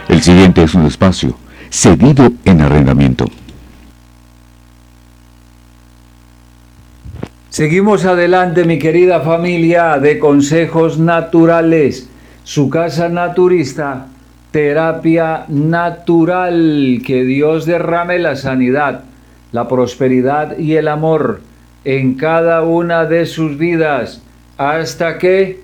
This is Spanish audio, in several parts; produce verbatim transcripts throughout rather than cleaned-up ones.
El siguiente es un espacio cedido en arrendamiento. Seguimos adelante, mi querida familia de Consejos Naturales, su casa naturista, terapia natural. Que Dios derrame la sanidad, la prosperidad y el amor en cada una de sus vidas, hasta que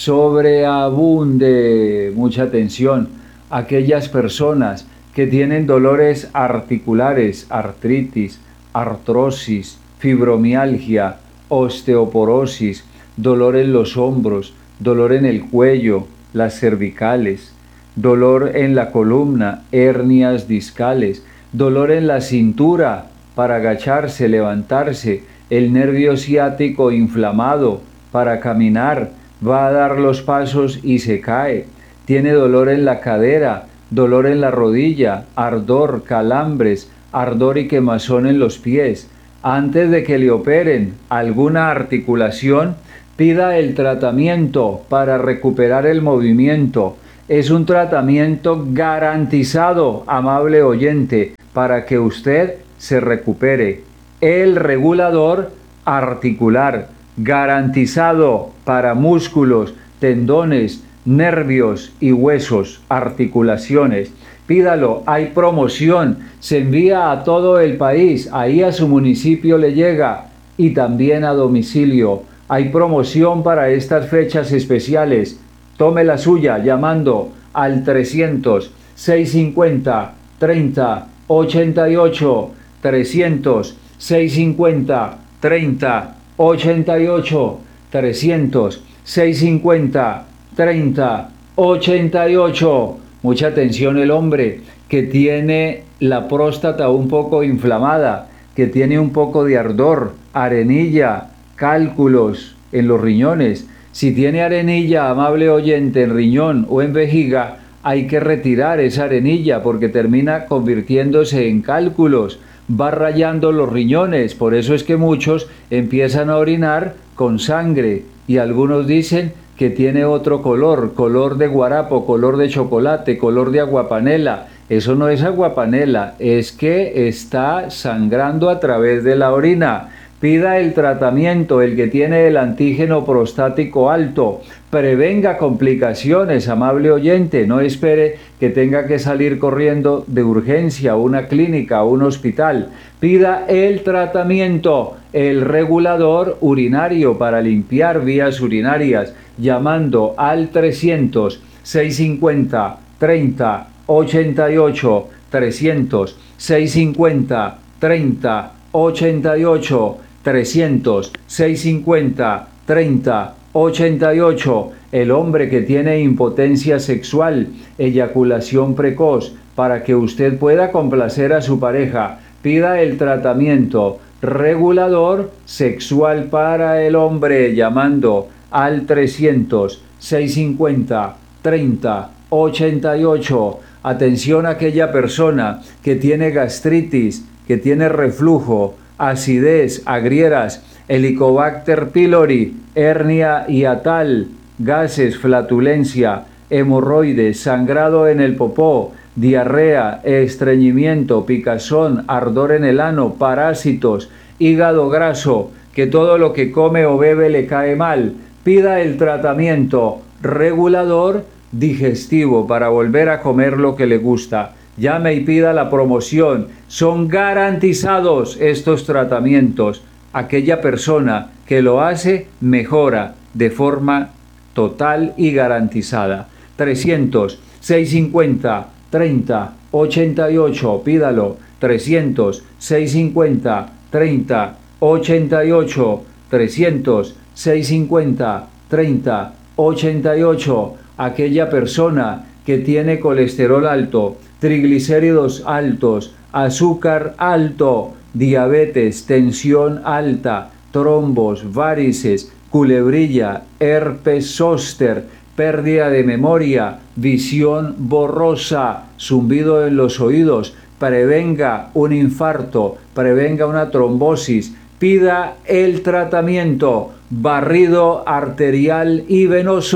sobreabunde. Mucha atención, aquellas personas que tienen dolores articulares, artritis, artrosis, fibromialgia, osteoporosis, dolor en los hombros, dolor en el cuello, las cervicales, dolor en la columna, hernias discales, dolor en la cintura para agacharse, levantarse, el nervio ciático inflamado para caminar, va a dar los pasos y se cae, tiene dolor en la cadera, dolor en la rodilla, ardor, calambres, ardor y quemazón en los pies. Antes de que le operen alguna articulación, pida el tratamiento para recuperar el movimiento. Es un tratamiento garantizado, amable oyente, para que usted se recupere. El regulador articular, garantizado para músculos, tendones, nervios y huesos, articulaciones. Pídalo, hay promoción, se envía a todo el país, ahí a su municipio le llega y también a domicilio. Hay promoción para estas fechas especiales. Tome la suya llamando al trescientos, seiscientos cincuenta, treinta, ochenta y ocho, trescientos, seiscientos cincuenta, treinta, ochenta y ocho, trescientos, seiscientos cincuenta, treinta, ochenta y ocho. Mucha atención, el hombre que tiene la próstata un poco inflamada, que tiene un poco de ardor, arenilla, cálculos en los riñones. Si tiene arenilla, amable oyente, en riñón o en vejiga, hay que retirar esa arenilla porque termina convirtiéndose en cálculos, va rayando los riñones. Por eso es que muchos empiezan a orinar con sangre y algunos dicen que tiene otro color, color de guarapo, color de chocolate, color de aguapanela. Eso no es aguapanela, es que está sangrando a través de la orina. Pida el tratamiento, el que tiene el antígeno prostático alto. Prevenga complicaciones, amable oyente. No espere que tenga que salir corriendo de urgencia a una clínica, a un hospital. Pida el tratamiento, el regulador urinario para limpiar vías urinarias, llamando al trescientos, seiscientos cincuenta, treinta, ochenta y ocho, trescientos, seiscientos cincuenta, treinta, ochenta y ocho, trescientos, seiscientos cincuenta, treinta, ochenta y ocho. El hombre que tiene impotencia sexual, eyaculación precoz, para que usted pueda complacer a su pareja, pida el tratamiento regulador sexual para el hombre llamando al trescientos, seiscientos cincuenta, treinta, ochenta y ocho. Atención a aquella persona que tiene gastritis, que tiene reflujo, acidez, agrieras, Helicobacter pylori, hernia hiatal, gases, flatulencia, hemorroides, sangrado en el popó, diarrea, estreñimiento, picazón, ardor en el ano, parásitos, hígado graso, que todo lo que come o bebe le cae mal. Pida el tratamiento regulador digestivo para volver a comer lo que le gusta. Llame y pida la promoción. Son garantizados estos tratamientos. Aquella persona que lo hace mejora de forma total y garantizada. trescientos, seiscientos cincuenta, treinta, ochenta y ocho. Pídalo. trescientos, seiscientos cincuenta, treinta, ochenta y ocho. trescientos, seiscientos cincuenta, treinta, ochenta y ocho. Aquella persona que tiene colesterol alto, triglicéridos altos, azúcar alto, diabetes, tensión alta, trombos, varices, culebrilla, herpes zóster, pérdida de memoria, visión borrosa, zumbido en los oídos, prevenga un infarto, prevenga una trombosis, pida el tratamiento, barrido arterial y venoso,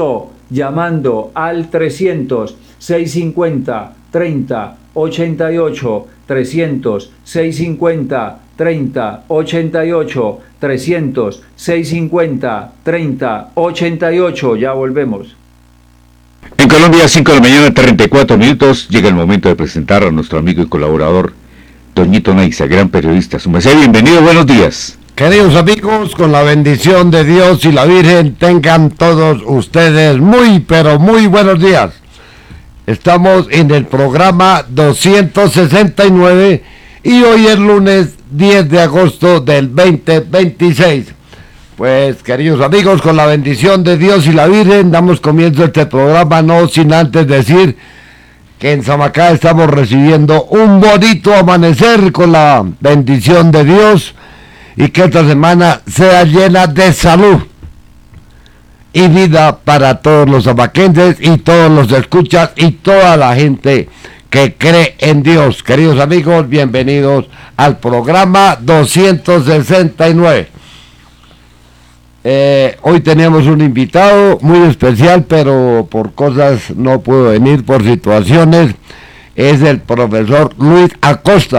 llamando al trescientos, seiscientos cincuenta, treinta, ochenta y ocho, trescientos, seiscientos cincuenta, treinta, ochenta y ocho, trescientos, seiscientos cincuenta, treinta, ochenta y ocho. Ya volvemos. En Colombia, cinco de la mañana, treinta y cuatro minutos. Llega el momento de presentar a nuestro amigo y colaborador, Toñito Naiza, gran periodista. Su merced, bienvenido, buenos días. Queridos amigos, con la bendición de Dios y la Virgen, tengan todos ustedes muy, pero muy buenos días. Estamos en el programa doscientos sesenta y nueve y hoy es lunes diez de agosto del veinte veintiséis. Pues, queridos amigos, con la bendición de Dios y la Virgen, damos comienzo a este programa, no sin antes decir que en Samacá estamos recibiendo un bonito amanecer con la bendición de Dios, y que esta semana sea llena de salud y vida para todos los samaquenses y todos los escuchas y toda la gente que cree en Dios. Queridos amigos, bienvenidos al programa doscientos sesenta y nueve. Eh, hoy tenemos un invitado muy especial, pero por cosas no pudo venir, por situaciones. Es el profesor Luis Acosta.